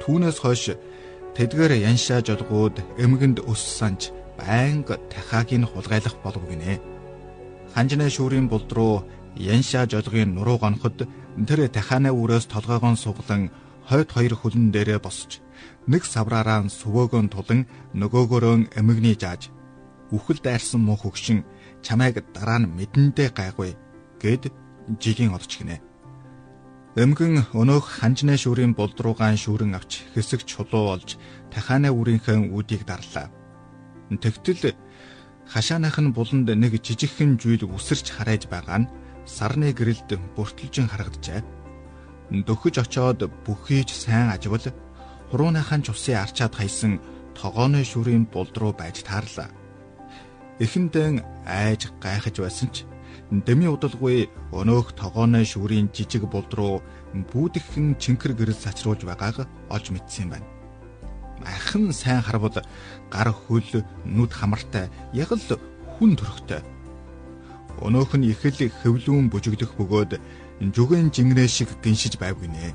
Түүнээс хойш тэдгээр яншаа жолгууд эмгэнд өс санж байнга дахаагийн хулгайлах болов гинэ. Ханжны шүүрийн булд руу яншаа жолгын нуруу гонход тэр дахааны үрээс толгойгоо суглан хойд хоёр хөлн дээрээ босч нэг савраараа сөвөөгөө тулан нөгөөгөөрөө эмгний зааж үхэл дайрсан муу хөгшин чамайг дараа нь мэдэндээ гайгүй гэд жигийн олж гинэ. Эмгэн өнөөх ханжны шүүрийн булд руугаан шүүрэн авч хэсэг чулуу олж дахааны үрийнхээ үүдийг дарлаа. Тэгтэл хашааных нь буланд нэг жижигхэн жуйл үсэрч харайж байгаа нь сарны гэрэлд бүртэлжин харагджээ. Дөхөж очоод бүхийж сайн аживал хурууныхан цусын арчаад хайсан тогооны шүүрийн булд руу байж таарлаа. Эхэндээ айж гайхаж байсан ч дэми удалгүй өнөөх тогооны шүүрийн жижиг булд руу бүүдгхэн чинкэр гэрэл сачруулж байгааг олж мэдсэн юм байна. Ахин сайн харвал гар хөл нүд хамартай яг л хүн төрхтэй. Өнөөх нь их л хөвлүүн бүжиглэх бөгөөд жүгэн жингнээ шиг гиншиж байв гинэ.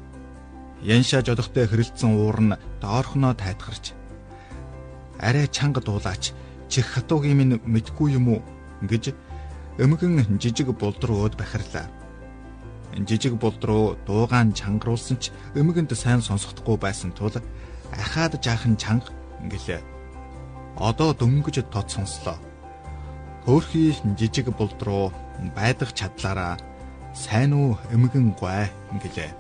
Яншаа жодохтой хэрэлдсэн уур нь доорхноо тайтгарч арай чанга дуулаач чих хатуугийн минь мэдгүй юм уу гэж эмгэн жижиг булд руу өд бахирлаа. Жижиг булд руу дуугаан чангаруулсан ч эмгэнд сайн сонсохдохгүй байсан тул ахаад жаахан чанга гэлээ. Одоо дөнгөж тод сонслоо. Хөөрхий жижиг булд руу байдах чадлаараа сайн уу эмгэн гуай гэлээ.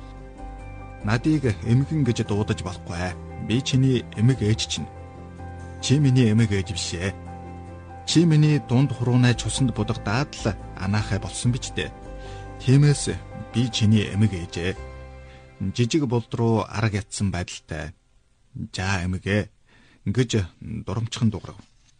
Надыг эмгэн гэж дуудаж болохгүй. Би чиний эмэг ээж чинь. Чи миний эмэг ээж бишээ. Чи миний дунд хуруунай чусанд будагдаад л анаахай болсон биз дээ. Тиймээс би чиний эмэг ээжээ. Жижиг булд руу арга ятсан байдалтай. За эмэгэ гэж дурамчхан дуурав.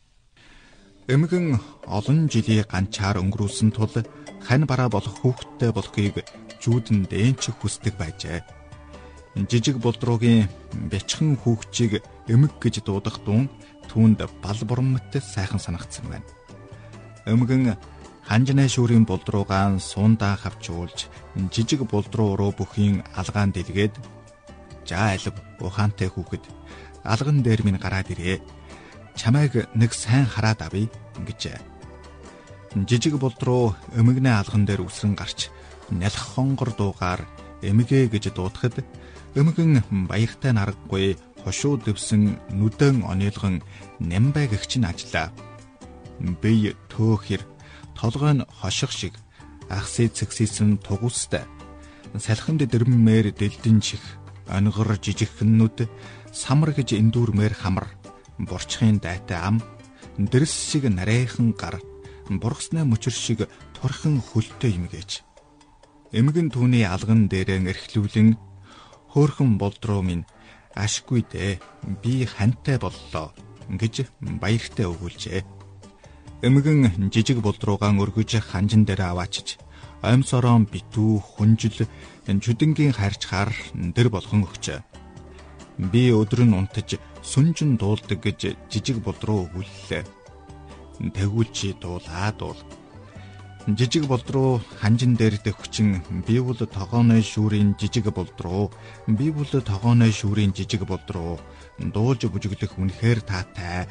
Эмгэн олон жилийн ганчаар өнгөрүүлсэн тул хань бараа болох хүүхэдтэй болохыг жүүдэн дэнч хүсдэг байжээ. Жижиг булдруугийн бячхан хүүхчийг эмэг гэж дуудах дун түүнд бал бурамт сайхан санагдсан байна. Эмгэн ханжны шүүрийн булдруугаан суундаа хавчуулж жижиг булдруу руу бүхийн алгаан дэлгээд за алив ухаантай хүүхэд алган дээр минь гараад ирээ. Чамайг нэг сайн хараад авъя гэжээ. Жижиг булдруу эмгэнэ алган дээр үсрэн гарч нялх хонгор дуугаар эмгээ гэж дуудахад эмгэн баяртай нараггүй хошуу дэвсэн нүдэн онийлгон нямбай гэгчин ажиллаа. Бие төөхөр толгой нь хоших шиг ахсыг цэгсийсэн тугуустай. Салхинд дэрмээр дэлдэн чих онгор жижигхэнүүд самар гэж эндүүрмээр хамар бурчхийн дайтай ам дэрэс шиг нарайхан гар бургасны мөчөр шиг турхан хөлтэй юм гэж. Эмгэн түүний алган дээрээ эрхлүүлэн хөөхөн булдруу минь ашгүй дээ. Би хантай боллоо гэж баяртай өгүүлжээ. Эмгэн жижиг булдруугаан өргөж ханжин дээр аваачиж оймсорон битүү хүнжил чүдэнгийн харьцаар дэр болгон өгчээ. Би өдөр нь унтаж сүнжин дуулдаг гэж жижиг булдруу өгүүллээ. Тэгвэл чи дуулаа дуул. Жижиг булдруу ханжин дээр дэвчин би бол тогооны шүүрийн жижиг булдруу дуулж бүжиглэх үнэхээр таатай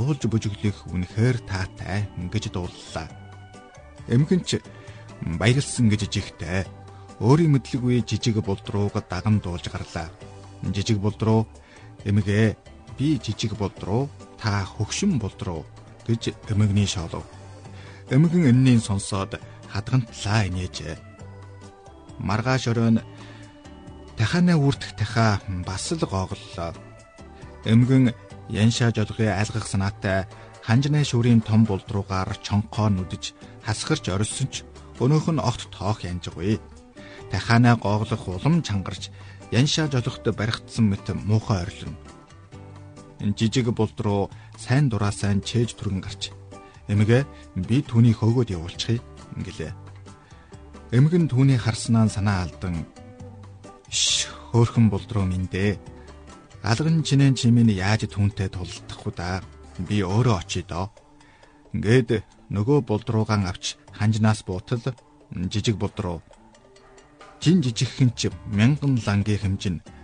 гэж дууллаа. Эмгэнч баярлсан гэж жигтэй өөрийн мэдлэггүй жижиг булдрууг даган дуулж гарлаа. Жижиг булдруу эмгээ би жижиг булдруу та хөгшин булдруу гэж эмгний шоолов. Эмгэн энэнийг сонсоод хадгантлаа инээжээ. Маргааш оройн дахааны үрдэх таха бас л гооглолоо. Эмгэн яншаа жолгын айлгах санаатай ханжны шүүрийн том булдруугаар чонхоо нүдэж хасгарч орилсон ч өнөөх нь огт тоох янжгүй. Дахааны гооглох улам чангарч яншаа жолохт баригдсан мэт муухай орилно. Жижиг булдруу сайн дураасаа чээж түргэн гарч эмгээ би түүний хөөгөөд явуулчихъя гэлээ. Эмгэн түүний харснаа санаа алдан хөөхөн булдруу минь дээ. Алган чинэн чимийн яаж түүнтэй тулдах вэ да? Би өөрөө очие доо. Ингээд нөгөө булдруугаан авч ханжнаас буутал жижиг булдруу чин жижигхэн ч мянган лангийн хэмжин